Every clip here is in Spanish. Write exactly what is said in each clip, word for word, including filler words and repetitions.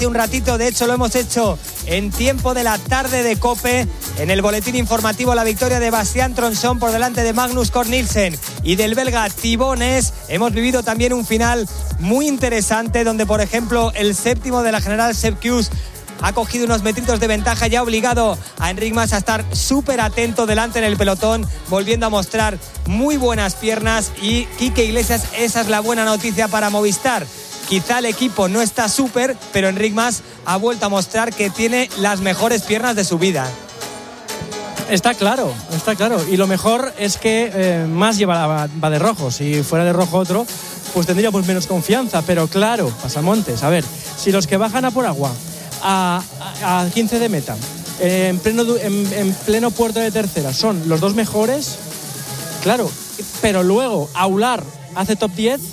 un ratito, de hecho lo hemos hecho en tiempo de la tarde de COPE, en el boletín informativo, la victoria de Bastian Tronson por delante de Magnus Cort Nielsen y del belga Thibaut Ness. Hemos vivido también un final muy interesante donde, por ejemplo, el séptimo de la general Sepp Kuss ha cogido unos metritos de ventaja y ha obligado a Enric Mas a estar súper atento delante en el pelotón, volviendo a mostrar muy buenas piernas. Y Quique Iglesias, esa es la buena noticia para Movistar. Quizá el equipo no está súper, pero Enric Mas ha vuelto a mostrar que tiene las mejores piernas de su vida. Está claro, está claro. Y lo mejor es que eh, Mas lleva, va, va de rojo. Si fuera de rojo otro, pues tendríamos menos confianza. Pero claro, pasamontes. A ver, si los que bajan a por agua a, a, a quince de meta, eh, en, pleno, en, en pleno puerto de tercera, son los dos mejores, claro. Pero luego Aular hace top diez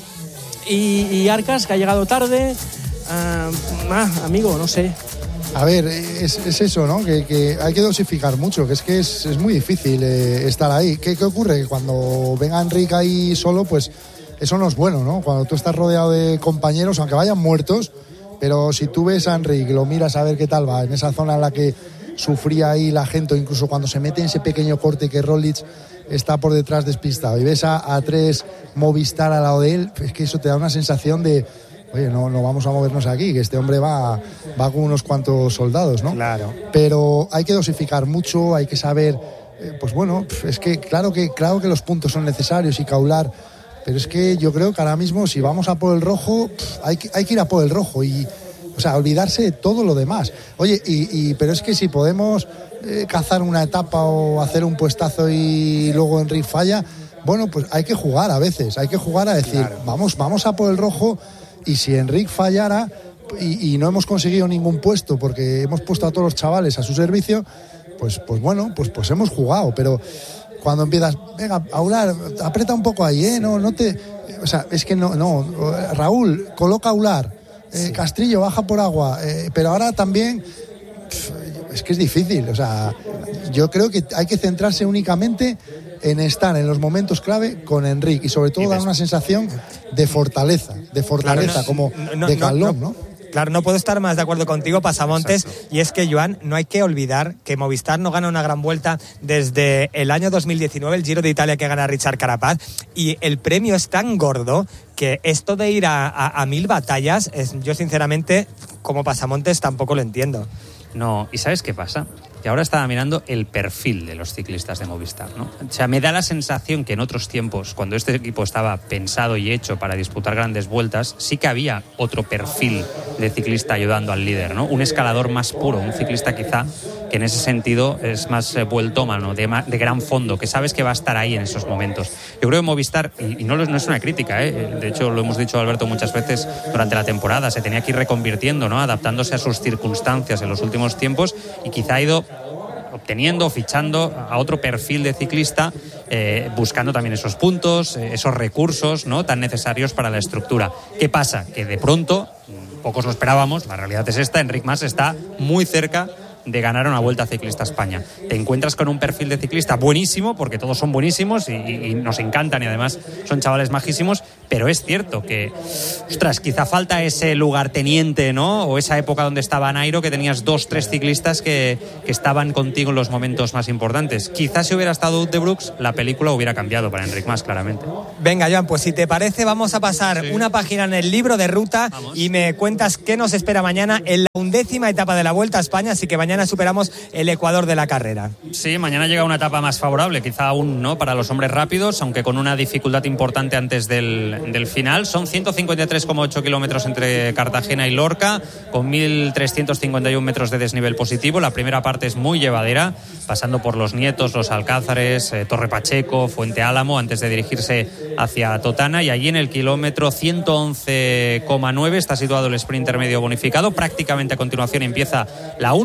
y, y Arcas, que ha llegado tarde. Uh, ah, amigo, no sé. A ver, es, es eso, ¿no? Que, que hay que dosificar mucho, que es que es, es muy difícil eh, estar ahí. ¿Qué, ¿Qué ocurre? Que cuando venga Enric ahí solo, pues eso no es bueno, ¿no? Cuando tú estás rodeado de compañeros, aunque vayan muertos, pero si tú ves a Enric, lo miras a ver qué tal va, en esa zona en la que sufría ahí la gente, incluso cuando se mete en ese pequeño corte que Roglic está por detrás despistado, y ves a, a tres Movistar al lado de él, es que eso te da una sensación de... Oye, no, no vamos a movernos aquí, que este hombre va, va con unos cuantos soldados, ¿no? Claro. Pero hay que dosificar mucho, hay que saber, eh, pues bueno, es que claro que claro que los puntos son necesarios y Aular, pero es que yo creo que ahora mismo si vamos a por el rojo, hay que, hay que ir a por el rojo y, o sea, olvidarse de todo lo demás. Oye, y, y pero es que si podemos eh, cazar una etapa o hacer un puestazo y luego Enric falla, bueno, pues hay que jugar a veces, hay que jugar a decir, claro, vamos, vamos a por el rojo. Y si Enric fallara y, y no hemos conseguido ningún puesto porque hemos puesto a todos los chavales a su servicio, pues, pues bueno, pues, pues hemos jugado. Pero cuando empiezas, venga, Aular, aprieta un poco ahí, ¿eh? No, no te... O sea, es que no, no. Raúl, coloca Aular, eh, sí. Castrillo, baja por agua. Eh, pero ahora también... Pff, es que es difícil. O sea, yo creo que hay que centrarse únicamente en estar en los momentos clave con Enric y sobre todo y dar una sensación de fortaleza, de fortaleza, claro, no, como no, de Calón, ¿no? ¿no? Claro, no puedo estar más de acuerdo contigo, Pasamontes. Exacto. Y es que, Joan, no hay que olvidar que Movistar no gana una gran vuelta desde el año dos mil diecinueve, el Giro de Italia que gana Richard Carapaz, y el premio es tan gordo que esto de ir a, a, a mil batallas, es, yo sinceramente, como Pasamontes, tampoco lo entiendo. No, ¿y sabes qué pasa? Que ahora estaba mirando el perfil de los ciclistas de Movistar, ¿no? O sea, me da la sensación que en otros tiempos, cuando este equipo estaba pensado y hecho para disputar grandes vueltas, sí que había otro perfil de ciclista ayudando al líder, ¿no? Un escalador más puro, un ciclista quizá que en ese sentido es más eh, vueltómano, de, de gran fondo, que sabes que va a estar ahí en esos momentos. Yo creo que Movistar, y, y no, no es una crítica, ¿eh? De hecho lo hemos dicho, Alberto, muchas veces durante la temporada, se tenía que ir reconvirtiendo, ¿no? Adaptándose a sus circunstancias en los últimos tiempos, y quizá ha ido obteniendo, fichando a otro perfil de ciclista, eh, buscando también esos puntos, eh, esos recursos, ¿no?, tan necesarios para la estructura. ¿Qué pasa? Que de pronto, pocos lo esperábamos, la realidad es esta, Enric Mas está muy cerca de ganar una Vuelta Ciclista a España. Te encuentras con un perfil de ciclista buenísimo, porque todos son buenísimos y, y nos encantan y además son chavales majísimos, pero es cierto que, ostras, quizá falta ese lugarteniente, ¿no? O esa época donde estaba Nairo, que tenías dos, tres ciclistas que, que estaban contigo en los momentos más importantes. Quizás si hubiera estado Wout de Brooks, la película hubiera cambiado para Enric Mas, claramente. Venga, Joan, pues si te parece, vamos a pasar sí. una página en el libro de ruta. Vamos. Y me cuentas qué nos espera mañana en la undécima etapa de la Vuelta a España, así que mañana superamos el ecuador de la carrera. Sí, mañana llega una etapa más favorable, quizá aún no para los hombres rápidos, aunque con una dificultad importante antes del, del final. Son ciento cincuenta y tres coma ocho kilómetros entre Cartagena y Lorca, con mil trescientos cincuenta y uno metros de desnivel positivo. La primera parte es muy llevadera, pasando por Los Nietos, Los Alcázares, eh, Torre Pacheco, Fuente Álamo, antes de dirigirse hacia Totana, y allí en el kilómetro ciento once coma nueve está situado el sprint intermedio bonificado. Prácticamente a continuación empieza la única subida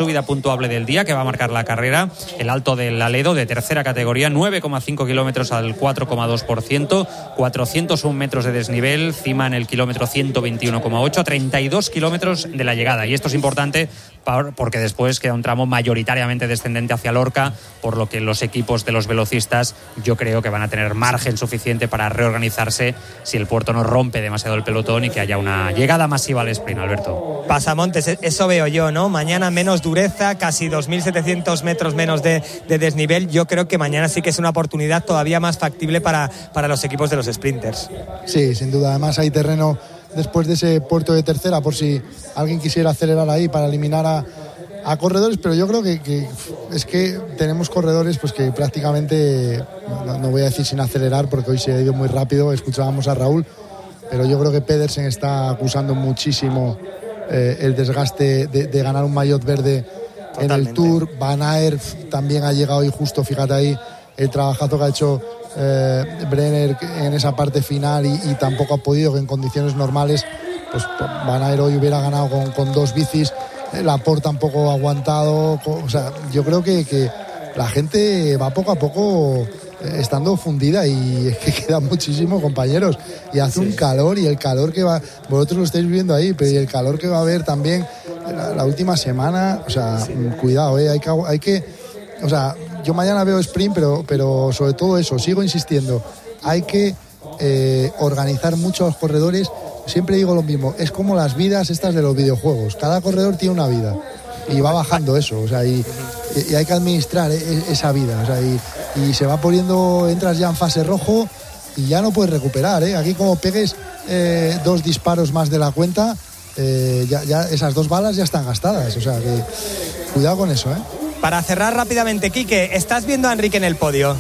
subida puntuable del día que va a marcar la carrera, el Alto del Aledo de tercera categoría, nueve coma cinco kilómetros al cuatro coma dos por ciento, cuatrocientos un metros de desnivel, cima en el kilómetro ciento veintiuno coma ocho, a treinta y dos kilómetros de la llegada. Y esto es importante porque después queda un tramo mayoritariamente descendente hacia Lorca, por lo que los equipos de los velocistas yo creo que van a tener margen suficiente para reorganizarse si el puerto no rompe demasiado el pelotón y que haya una llegada masiva al sprint, Alberto. Pasamontes, eso veo yo, ¿no? Mañana menos dureza, casi dos mil setecientos metros menos de, de desnivel. Yo creo que mañana sí que es una oportunidad todavía más factible para, para los equipos de los sprinters. Sí, sin duda. Además hay terreno después de ese puerto de tercera, por si alguien quisiera acelerar ahí para eliminar a, a corredores, pero yo creo que, que es que tenemos corredores pues que prácticamente, no, no voy a decir sin acelerar porque hoy se ha ido muy rápido, escuchábamos a Raúl, pero yo creo que Pedersen está acusando muchísimo eh, el desgaste de, de ganar un maillot verde. Totalmente. En el Tour. Van Aert también ha llegado y justo, fíjate ahí, el trabajazo que ha hecho eh, Brenner en esa parte final y, y tampoco ha podido, que en condiciones normales pues Van Aert hoy hubiera ganado con, con dos bicis. Laporte tampoco ha aguantado, o sea, yo creo que, que la gente va poco a poco estando fundida y es que queda muchísimo, compañeros, y hace sí. un calor, y el calor que va, vosotros lo estáis viendo ahí, pero y el calor que va a haber también la, la última semana, o sea, sí. cuidado, eh, hay que, hay que, o sea, yo mañana veo sprint, pero, pero sobre todo eso, sigo insistiendo, hay que eh, organizar mucho a los corredores. Siempre digo lo mismo, es como las vidas estas de los videojuegos, cada corredor tiene una vida y va bajando eso, o sea, y, y hay que administrar esa vida, o sea, y, y se va poniendo, entras ya en fase rojo y ya no puedes recuperar, ¿eh? Aquí como pegues eh, dos disparos más de la cuenta, eh, ya, ya esas dos balas ya están gastadas, o sea, que cuidado con eso, ¿eh? Para cerrar rápidamente, Quique, ¿estás viendo a Enrique en el podio?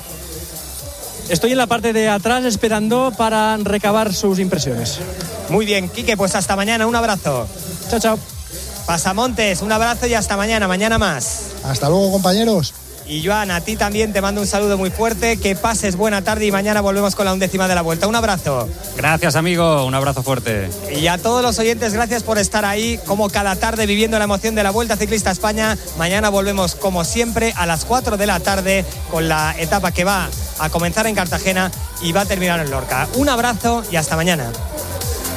Estoy en la parte de atrás esperando para recabar sus impresiones. Muy bien, Quique, pues hasta mañana, un abrazo. Chao, chao. Pasamontes, un abrazo y hasta mañana, mañana más. Hasta luego, compañeros. Y Joan, a ti también te mando un saludo muy fuerte, que pases buena tarde y mañana volvemos con la undécima de la vuelta. Un abrazo. Gracias, amigo, un abrazo fuerte. Y a todos los oyentes, gracias por estar ahí, como cada tarde, viviendo la emoción de la Vuelta Ciclista a España. Mañana volvemos, como siempre, a las cuatro de la tarde, con la etapa que va a comenzar en Cartagena y va a terminar en Lorca. Un abrazo y hasta mañana.